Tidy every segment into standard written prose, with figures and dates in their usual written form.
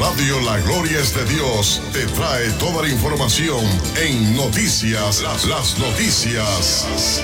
Radio La Gloria es de Dios te trae toda la información en noticias, las noticias.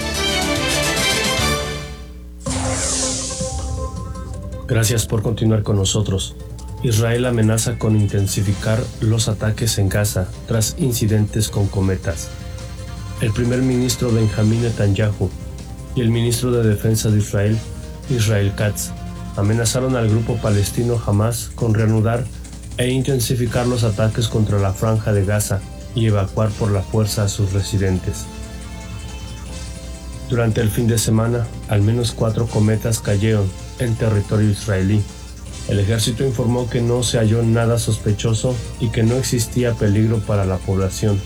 Gracias por continuar con nosotros. Israel amenaza con intensificar los ataques en Gaza tras incidentes con cometas. El primer ministro Benjamín Netanyahu y el ministro de Defensa de Israel, Israel Katz, amenazaron al grupo palestino Hamas con reanudar e intensificar los ataques contra la franja de Gaza y evacuar por la fuerza a sus residentes. Durante el fin de semana, al menos 4 cometas cayeron en territorio israelí. El ejército informó que no se halló nada sospechoso y que no existía peligro para la población.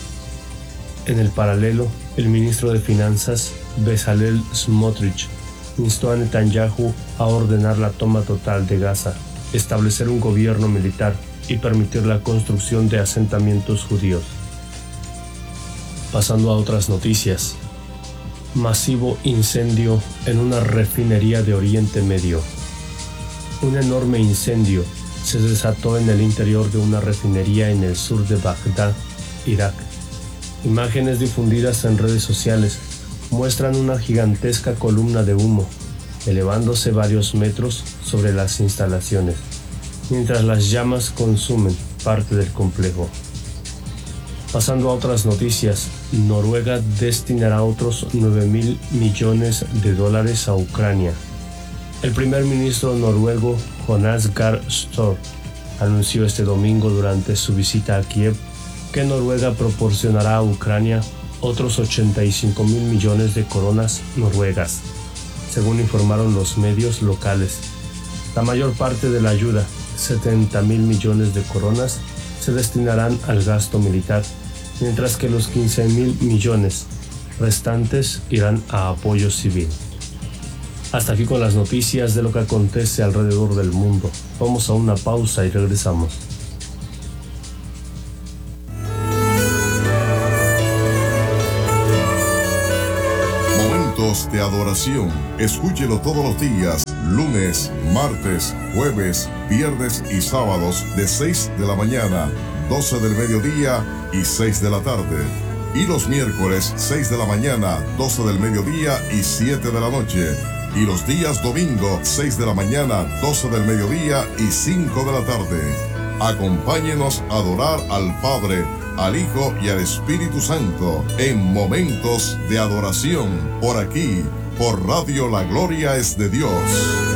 En el paralelo, el ministro de Finanzas, Bezalel Smotrich, instó a Netanyahu a ordenar la toma total de Gaza, establecer un gobierno militar y permitir la construcción de asentamientos judíos. Pasando a otras noticias. Masivo incendio en una refinería de Oriente Medio. Un enorme incendio se desató en el interior de una refinería en el sur de Bagdad, Irak. Imágenes difundidas en redes sociales muestran una gigantesca columna de humo, elevándose varios metros sobre las instalaciones, mientras las llamas consumen parte del complejo. Pasando a otras noticias, Noruega destinará otros $9.000 millones a Ucrania. El primer ministro noruego Jonas Gahr Støre anunció este domingo durante su visita a Kiev que Noruega proporcionará a Ucrania otros 85.000 millones de coronas noruegas, según informaron los medios locales. La mayor parte de la ayuda, 70.000 millones de coronas, se destinarán al gasto militar, mientras que los 15.000 millones restantes irán a apoyo civil. Hasta aquí con las noticias de lo que acontece alrededor del mundo. Vamos a una pausa y regresamos. Momentos de adoración. Escúchelo todos los días, lunes, martes, jueves, viernes y sábados de 6 de la mañana, 12 del mediodía y 6 de la tarde. Y los miércoles 6 de la mañana, 12 del mediodía y 7 de la noche. Y los días domingo 6 de la mañana, 12 del mediodía y 5 de la tarde. Acompáñenos a adorar al Padre, al Hijo y al Espíritu Santo en momentos de adoración por aquí, por Radio La Gloria es de Dios.